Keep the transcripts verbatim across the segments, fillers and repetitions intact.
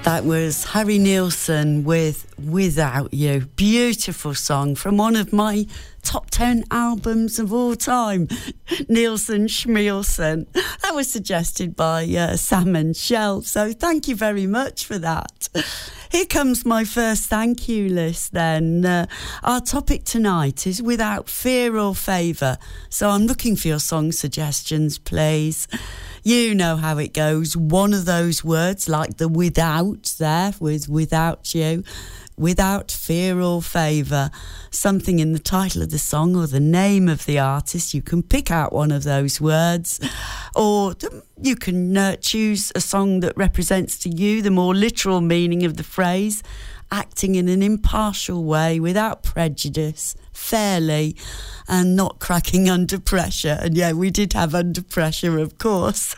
That was Harry Nilsson with Without You. Beautiful song from one of my top ten albums of all time, Nilsson Schmielsen. That was suggested by uh, Sam and Shell, so thank you very much for that. Here comes my first thank you list then. Uh, our topic tonight is Without Fear or Favour, so I'm looking for your song suggestions, please. You know how it goes. One of those words, like the without there, with without you, without fear or favour. Something in the title of the song or the name of the artist. You can pick out one of those words. Or you can uh, choose a song that represents to you the more literal meaning of the phrase, acting in an impartial way, without prejudice, fairly, and not cracking under pressure. And yeah, we did have Under Pressure, of course.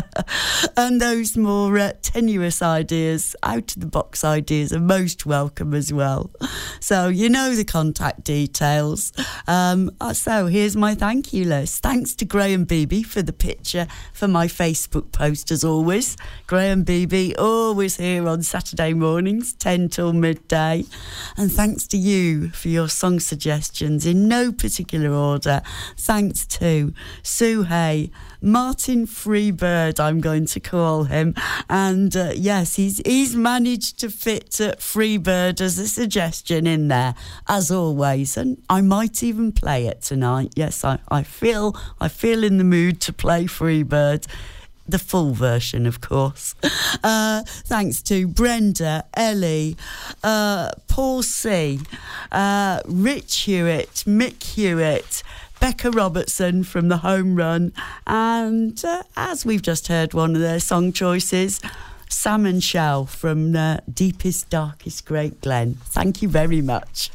And those more uh, tenuous ideas, out-of-the-box ideas, are most welcome as well. So you know the contact details. Um, so here's my thank you list. Thanks to Graham Beebe for the picture for my Facebook post, as always. Graham Beebe, always here on Saturday mornings, ten till midday. And thanks to you for your song suggestions in no particular order. Thanks to Sue Hay, Martin Freebird, I'm going to call him. And uh, yes, he's he's managed to fit uh, Freebird as a suggestion in there, as always. And I might even play it tonight. Yes, I, I feel I feel in the mood to play Freebird. The full version, of course. Uh, thanks to Brenda, Ellie, uh, Paul C, uh, Rich Hewitt, Mick Hewitt, Becca Robertson from The Home Run, and uh, as we've just heard one of their song choices, Sam and Shell from uh, Deepest, Darkest Great Glen. Thank you very much.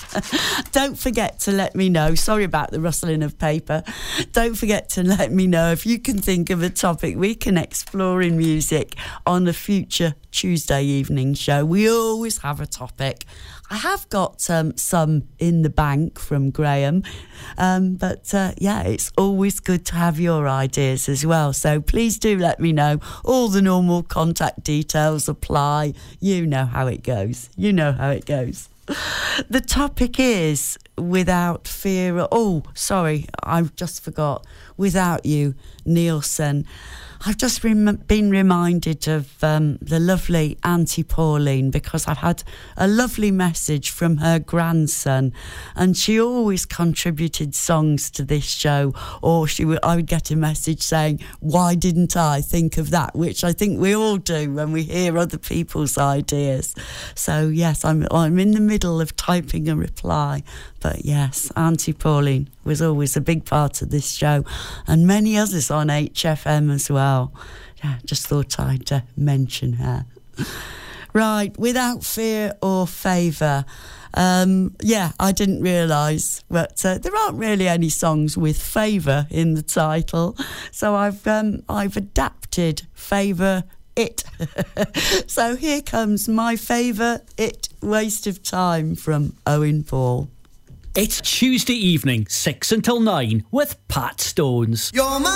Don't forget to let me know. Sorry about the rustling of paper. Don't forget to let me know if you can think of a topic we can explore in music on a future Tuesday evening show. We always have a topic. I have got um, some in the bank from Graham, um, but uh, yeah, it's always good to have your ideas as well. So please do let me know. All the normal contact details apply. You know how it goes. You know how it goes. The topic is Without Fear. Oh, sorry, I just forgot. Without You, Nilsson. I've just rem- been reminded of um, the lovely Auntie Pauline, because I've had a lovely message from her grandson, and she always contributed songs to this show, or she would, I would get a message saying, why didn't I think of that, which I think we all do when we hear other people's ideas. So yes, I'm, I'm in the middle of typing a reply, but yes, Auntie Pauline was always a big part of this show, and many others on H F M as well. Yeah, just thought I'd uh, mention her. Right, Without Fear or Favour. Um, yeah, I didn't realise, but uh, there aren't really any songs with favour in the title, so I've um, I've adapted Favour It. So here comes my Favour It, Waste of Time from Owen Paul. It's Tuesday evening, six until nine, with Pat Stones. You're my